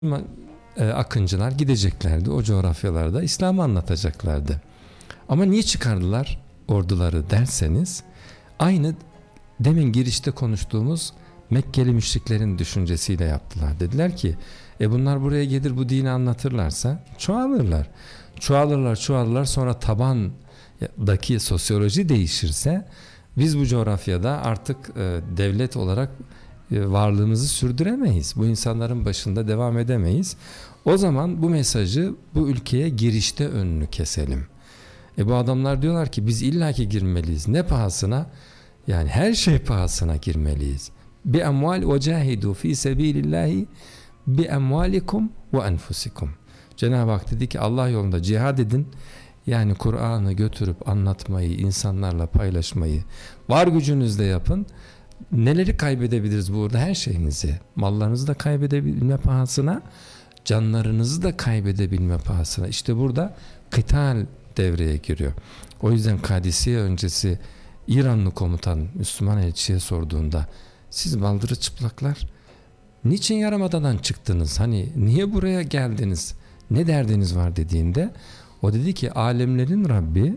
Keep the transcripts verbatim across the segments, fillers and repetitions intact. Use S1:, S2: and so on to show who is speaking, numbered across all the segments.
S1: Ama e, akıncılar gideceklerdi o coğrafyalarda, İslam'ı anlatacaklardı. Ama niye çıkardılar orduları derseniz, aynı demin girişte konuştuğumuz Mekkeli müşriklerin düşüncesiyle yaptılar. Dediler ki e bunlar buraya gelir bu dini anlatırlarsa çoğalırlar. Çoğalırlar çoğalırlar sonra tabandaki sosyoloji değişirse biz bu coğrafyada artık e, devlet olarak e, varlığımızı sürdüremeyiz. Bu insanların başında devam edemeyiz. O zaman bu mesajı bu ülkeye girişte önünü keselim. E bu adamlar diyorlar ki biz illaki girmeliyiz. Ne pahasına? Yani her şey pahasına girmeliyiz. Bi emval ve cahidu fi sebilillahi bi emvalikum ve enfusikum. Cenab-ı Hak dedi ki Allah yolunda cihad edin. Yani Kur'an'ı götürüp anlatmayı, insanlarla paylaşmayı var gücünüzle yapın. Neleri kaybedebiliriz burada? Her şeyinizi. Mallarınızı da kaybedebilme pahasına, canlarınızı da kaybedebilme pahasına. İşte burada kıtal devreye giriyor. O yüzden Kadisiye öncesi İranlı komutan Müslüman elçiye sorduğunda siz baldırı çıplaklar niçin Yarımada'dan çıktınız? Hani niye buraya geldiniz? Ne derdiniz var dediğinde o dedi ki alemlerin Rabbi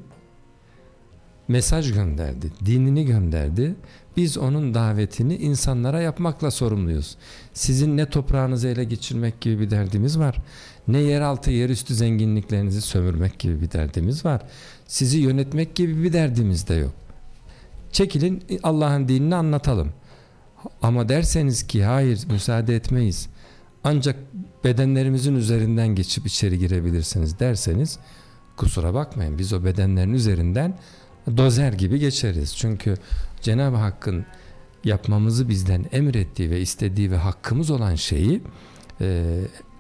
S1: mesaj gönderdi. Dinini gönderdi. Biz onun davetini insanlara yapmakla sorumluyuz. Sizin ne toprağınızı ele geçirmek gibi bir derdimiz var. Ne yeraltı yerüstü zenginliklerinizi sömürmek gibi bir derdimiz var. Sizi yönetmek gibi bir derdimiz de yok. Çekilin Allah'ın dinini anlatalım. Ama derseniz ki hayır müsaade etmeyiz. Ancak bedenlerimizin üzerinden geçip içeri girebilirsiniz derseniz kusura bakmayın biz o bedenlerin üzerinden dozer gibi geçeriz. Çünkü Cenab-ı Hakk'ın yapmamızı bizden emrettiği ve istediği ve hakkımız olan şeyi e,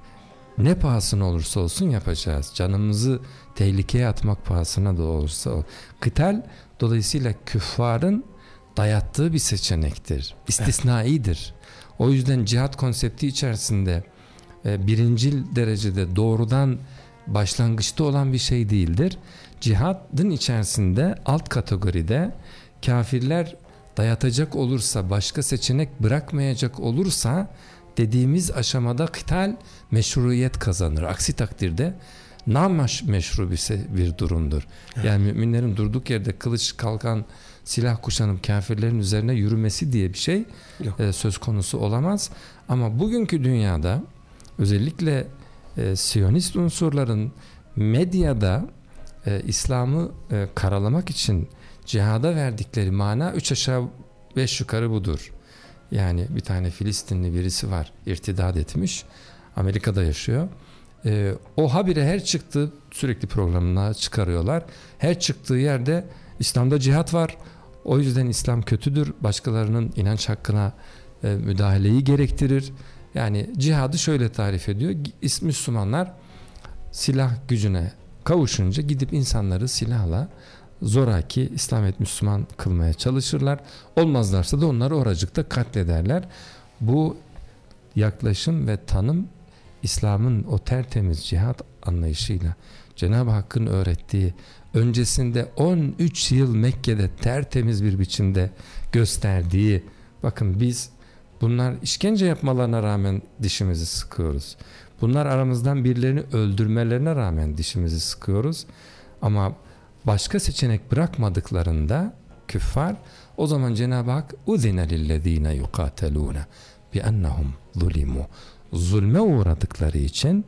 S1: ne pahasına olursa olsun yapacağız. Canımızı tehlikeye atmak pahasına da olursa o. Kıtal dolayısıyla küffarın dayattığı bir seçenektir. İstisnaidir. O yüzden cihat konsepti içerisinde e, birincil derecede doğrudan başlangıçta olan bir şey değildir. Cihadın içerisinde alt kategoride kafirler dayatacak olursa, başka seçenek bırakmayacak olursa dediğimiz aşamada kıtal meşruiyet kazanır. Aksi takdirde nammeşru bir, bir durumdur. Evet. Yani müminlerin durduk yerde kılıç, kalkan, silah kuşanıp kafirlerin üzerine yürümesi diye bir şey e, söz konusu olamaz. Ama bugünkü dünyada özellikle e, Siyonist unsurların medyada e, İslam'ı e, karalamak için cihada verdikleri mana üç aşağı beş yukarı budur. Yani bir tane Filistinli birisi var, irtidat etmiş, Amerika'da yaşıyor. E, o habire her çıktığı sürekli programına çıkarıyorlar. Her çıktığı yerde İslam'da cihat var. O yüzden İslam kötüdür. Başkalarının inanç hakkına e, müdahaleyi gerektirir. Yani cihadı şöyle tarif ediyor. Müslümanlar silah gücüne kavuşunca gidip insanları silahla zoraki İslam et Müslüman kılmaya çalışırlar. Olmazlarsa da onları oracıkta katlederler. Bu yaklaşım ve tanım İslam'ın o tertemiz cihat anlayışıyla Cenab-ı Hakk'ın öğrettiği öncesinde on üç yıl Mekke'de tertemiz bir biçimde gösterdiği, bakın biz bunlar işkence yapmalarına rağmen dişimizi sıkıyoruz. Bunlar aramızdan birilerini öldürmelerine rağmen dişimizi sıkıyoruz. Ama başka seçenek bırakmadıklarında küffar, o zaman Cenab-ı Hak اُذِنَ لِلَّذ۪ينَ يُقَاتَلُونَ بِأَنَّهُمْ ظُلِمُوا zulme uğradıkları için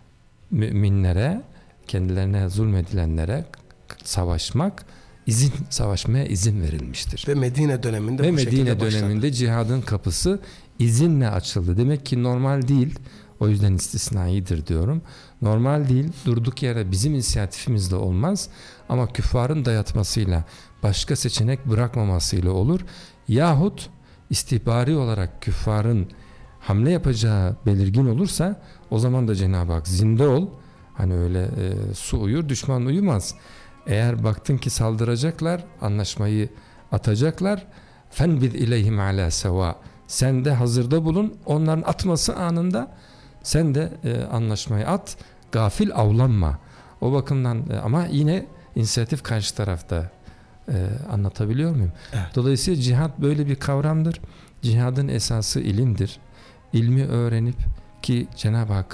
S1: müminlere, kendilerine zulmedilenlere savaşmak, izin savaşmaya izin verilmiştir.
S2: Ve Medine döneminde
S1: Ve
S2: bu
S1: Medine döneminde başladı. Cihadın kapısı izinle açıldı. Demek ki normal değil. O yüzden istisnaidir diyorum. Normal değil. Durduk yere bizim inisiyatifimizle olmaz. Ama küffarın dayatmasıyla, başka seçenek bırakmamasıyla olur. Yahut istihbari olarak küffarın hamle yapacağı belirgin olursa o zaman da Cenab-ı Hak zinde ol. Hani öyle e, su uyur, düşman uyumaz. Eğer baktın ki saldıracaklar, anlaşmayı atacaklar. Fenbid ileyhim ala seva. Sen de hazırda bulun. Onların atması anında sen de e, anlaşmayı at. Gafil avlanma. O bakımdan e, ama yine inisiyatif karşı tarafta. E, anlatabiliyor muyum? Evet. Dolayısıyla cihat böyle bir kavramdır. Cihadın esası ilimdir. İlmi öğrenip ki Cenab-ı Hak